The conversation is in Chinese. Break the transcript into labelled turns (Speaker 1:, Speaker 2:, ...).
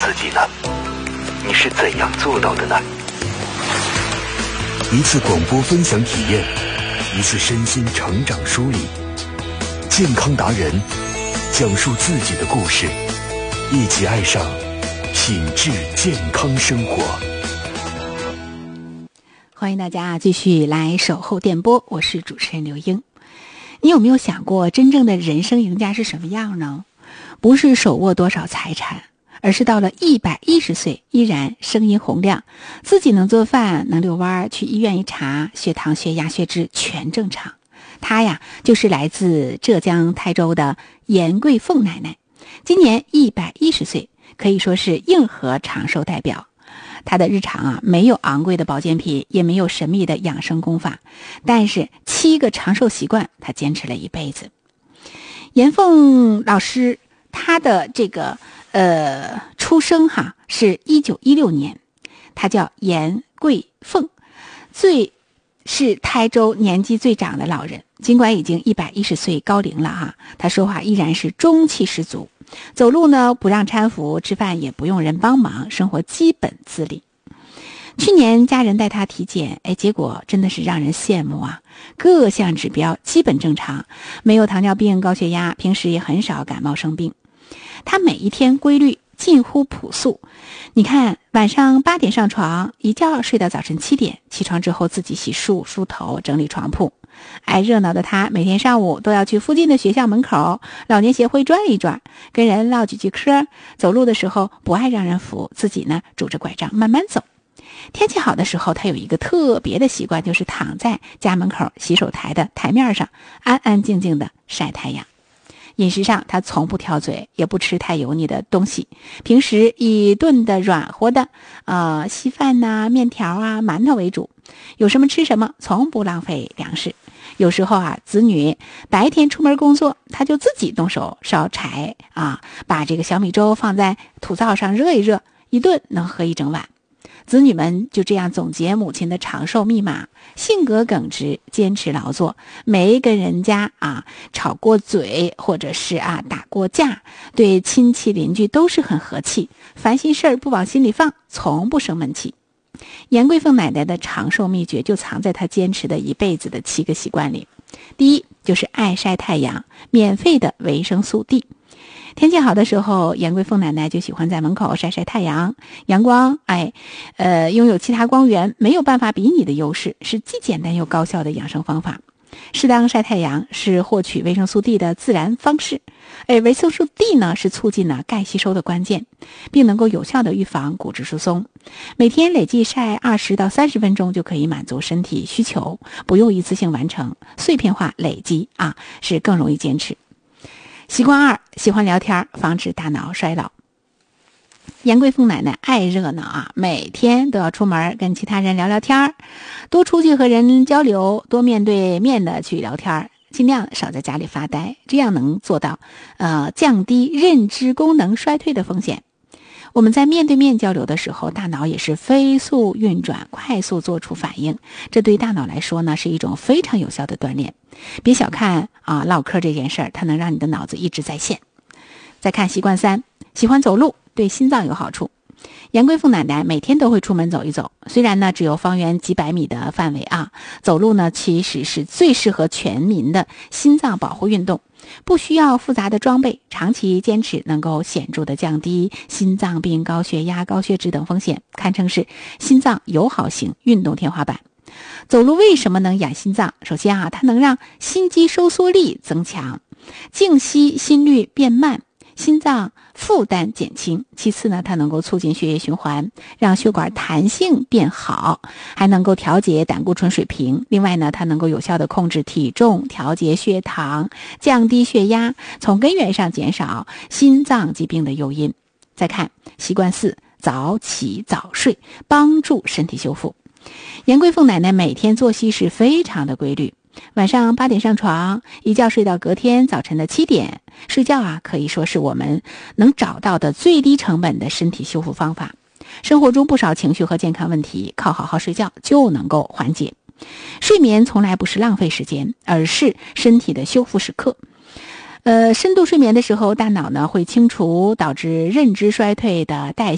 Speaker 1: 自己呢？你是怎样做到的呢？
Speaker 2: 一次广播分享体验，一次身心成长梳理，健康达人讲述自己的故事，一起爱上品质健康生活。
Speaker 3: 欢迎大家继续来守候电波，我是主持人刘英。你有没有想过，真正的人生赢家是什么样呢？不是手握多少财产，而是到了110岁依然声音洪亮，自己能做饭，能遛弯，去医院一查，血糖、血压、血脂全正常。她呀，就是来自浙江台州的严桂凤奶奶，今年110岁，可以说是硬核长寿代表。她的日常没有昂贵的保健品，也没有神秘的养生功法，但是7个长寿习惯她坚持了一辈子。严凤老师她的这个出生是1916年，她叫严桂凤，是台州年纪最长的老人，尽管已经110岁高龄了她说话依然是中气十足，走路呢不让搀扶，吃饭也不用人帮忙，生活基本自理。去年家人带她体检，结果真的是让人羡慕各项指标基本正常，没有糖尿病、高血压，平时也很少感冒生病。她每一天规律近乎朴素，你看晚上8点上床，一觉睡到早晨7点，起床之后自己洗漱、梳头、整理床铺。爱热闹的她每天上午都要去附近的学校门口、老年协会转一转，跟人唠几句嗑。走路的时候不爱让人扶，自己呢拄着拐杖慢慢走。天气好的时候，她有一个特别的习惯，就是躺在家门口洗手台的台面上，安安静静的晒太阳。饮食上她从不挑嘴，也不吃太油腻的东西，平时以炖的软和的稀饭面条馒头为主，有什么吃什么，从不浪费粮食。有时候子女白天出门工作，她就自己动手烧柴把这个小米粥放在土灶上热一热，一顿能喝一整晚。子女们就这样总结母亲的长寿密码：性格耿直，坚持劳作，没跟人家吵过嘴，或者是打过架，对亲戚邻居都是很和气，烦心事儿不往心里放，从不生闷气。严桂凤奶奶的长寿秘诀就藏在她坚持的一辈子的7个习惯里。第一，就是爱晒太阳，免费的维生素 D。天气好的时候，严桂凤奶奶就喜欢在门口晒晒太阳。阳光拥有其他光源没有办法比拟的优势，是既简单又高效的养生方法。适当晒太阳是获取维生素 D 的自然方式，维生素 D 呢是促进钙吸收的关键，并能够有效的预防骨质疏松。每天累计晒20到30分钟就可以满足身体需求，不用一次性完成，碎片化累积是更容易坚持。习惯2，喜欢聊天，防止大脑衰老。严桂凤奶奶爱热闹每天都要出门跟其他人聊聊天，多出去和人交流，多面对面的去聊天，尽量少在家里发呆，这样能做到降低认知功能衰退的风险。我们在面对面交流的时候，大脑也是飞速运转，快速做出反应，这对大脑来说呢是一种非常有效的锻炼。别小看唠嗑这件事儿，它能让你的脑子一直在线。再看习惯3，喜欢走路，对心脏有好处。严桂凤奶奶每天都会出门走一走，虽然呢只有方圆几百米的范围走路呢其实是最适合全民的心脏保护运动，不需要复杂的装备，长期坚持能够显著的降低心脏病、高血压、高血脂等风险，堪称是心脏友好型运动天花板。走路为什么能养心脏？首先它能让心肌收缩力增强，静息心率变慢，心脏负担减轻。其次呢，它能够促进血液循环，让血管弹性变好，还能够调节胆固醇水平。另外呢，它能够有效的控制体重，调节血糖，降低血压，从根源上减少心脏疾病的诱因。再看习惯4，早起早睡，帮助身体修复。严桂凤奶奶每天作息是非常的规律，晚上8点上床，一觉睡到隔天早晨的7点。睡觉可以说是我们能找到的最低成本的身体修复方法。生活中不少情绪和健康问题，靠好好睡觉就能够缓解。睡眠从来不是浪费时间，而是身体的修复时刻。深度睡眠的时候，大脑呢会清除导致认知衰退的代谢